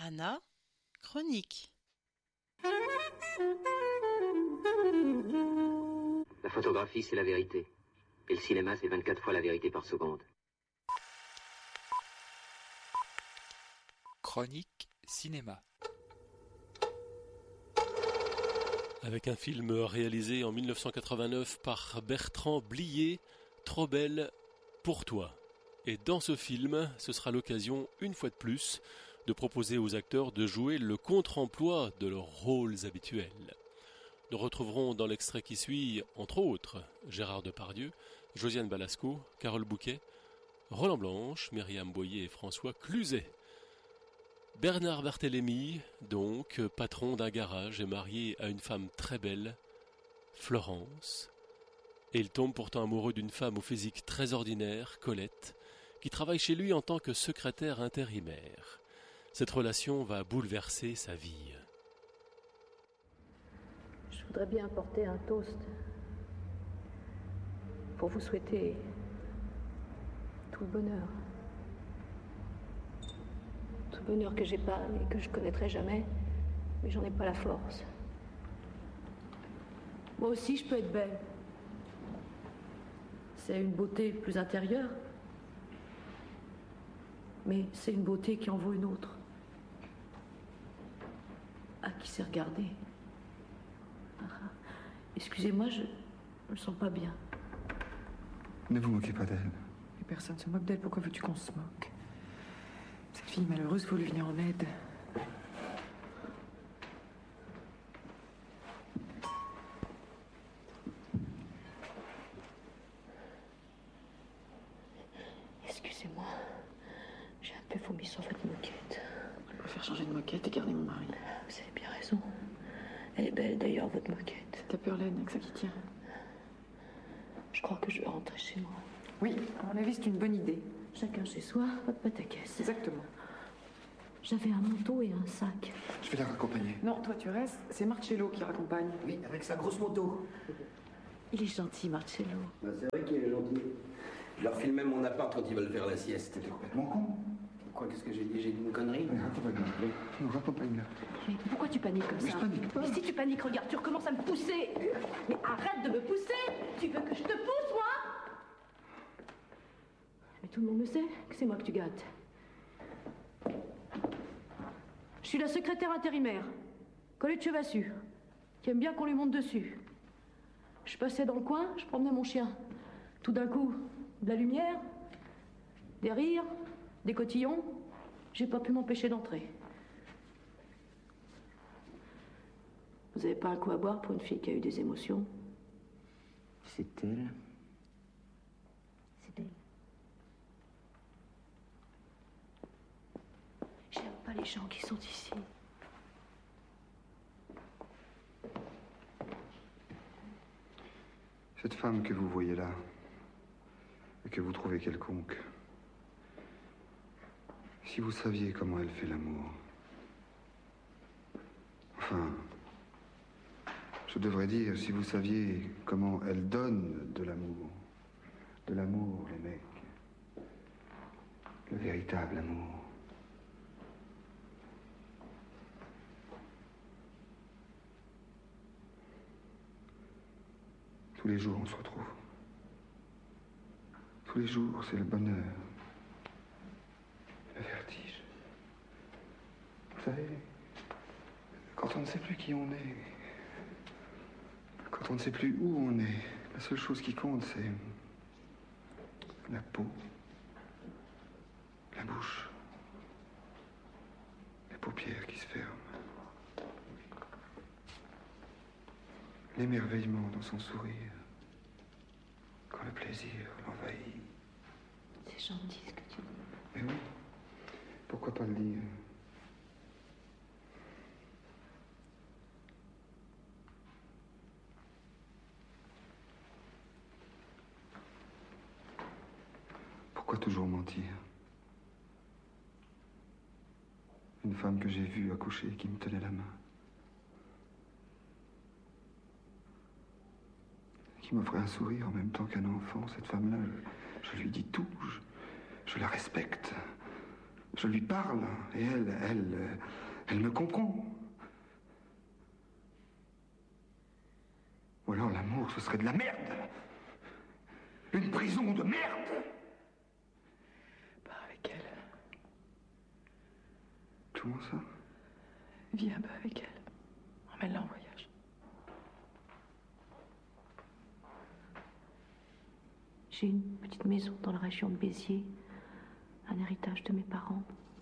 Anna, chronique. La photographie, c'est la vérité. Et le cinéma, c'est 24 fois la vérité par seconde. Chronique cinéma. Avec un film réalisé en 1989 par Bertrand Blier, Trop belle pour toi. Et dans ce film, ce sera l'occasion, une fois de plus, de proposer aux acteurs de jouer le contre-emploi de leurs rôles habituels. Nous retrouverons dans l'extrait qui suit, entre autres, Gérard Depardieu, Josiane Balasco, Carole Bouquet, Roland Blanche, Myriam Boyer et François Cluzet. Bernard Barthélemy, donc, patron d'un garage, est marié à une femme très belle, Florence, et il tombe pourtant amoureux d'une femme au physique très ordinaire, Colette, qui travaille chez lui en tant que secrétaire intérimaire. Cette relation va bouleverser sa vie. Je voudrais bien apporter un toast pour vous souhaiter tout le bonheur. Tout le bonheur que j'ai pas et que je connaîtrai jamais, mais j'en ai pas la force. Moi aussi, je peux être belle. C'est une beauté plus intérieure, mais c'est une beauté qui en vaut une autre. À qui sait regarder. Excusez-moi, je me sens pas bien. Ne vous moquez pas d'elle. Mais personne se moque d'elle, pourquoi veux-tu qu'on se moque? Cette fille malheureuse, faut lui venir en aide. Excusez-moi, j'ai un peu vomi sur votre moquette. Je préfère changer de moquette et garder mon mari. Vous avez bien raison. Elle est belle d'ailleurs, votre moquette. Ta peur laine, avec ça qui tient. Je crois que je vais rentrer chez moi. Oui, à mon avis, c'est une bonne idée. Chacun chez soi, votre pataquès. Exactement. J'avais un manteau et un sac. Je vais la raccompagner. Non, toi tu restes, c'est Marcello qui raccompagne. Oui, avec sa grosse moto. Il est gentil, Marcello. Bah, c'est vrai qu'il est gentil. Je leur file même mon appart quand ils veulent faire la sieste. T'es complètement con. Quoi, qu'est-ce que j'ai dit? J'ai dit une connerie? Raccompagne-la. Mais pourquoi tu paniques comme Mais ça? je panique pas. Mais si tu paniques, regarde, tu recommences à me pousser. Mais arrête de me pousser. Tu veux que je te pousse, moi? Mais tout le monde le sait que c'est moi que tu gâtes. Je suis la secrétaire intérimaire, Colette Chevassu, qui aime bien qu'on lui monte dessus. Je passais dans le coin, je promenais mon chien. Tout d'un coup, de la lumière, des rires, des cotillons. J'ai pas pu m'empêcher d'entrer. Vous avez pas un coup à boire pour une fille qui a eu des émotions? C'est elle? C'est elle. J'aime pas les gens qui sont ici. Cette femme que vous voyez là, et que vous trouvez quelconque, si vous saviez comment elle fait l'amour. Enfin, je devrais dire, si vous saviez comment elle donne de l'amour. De l'amour, les mecs. Le véritable amour. Tous les jours, on se retrouve. Tous les jours, c'est le bonheur. Le vertige. Vous savez, quand on ne sait plus qui on est, quand on ne sait plus où on est, la seule chose qui compte, c'est la peau, la bouche, les paupières qui se ferment, l'émerveillement dans son sourire, quand le plaisir l'envahit. C'est gentil ce que tu dis. Mais oui, pourquoi pas le dire? Pourquoi toujours mentir? Une femme que j'ai vue accoucher qui me tenait la main. Qui m'offrait un sourire en même temps qu'un enfant. Cette femme-là, je lui dis tout. Je la respecte. Je lui parle et elle me comprend. Ou alors l'amour, ce serait de la merde. Une prison de merde. Pars avec elle. Comment ça? Viens pas avec elle. Emmène-la en voyage. J'ai une petite maison dans la région de Béziers, un héritage de mes parents.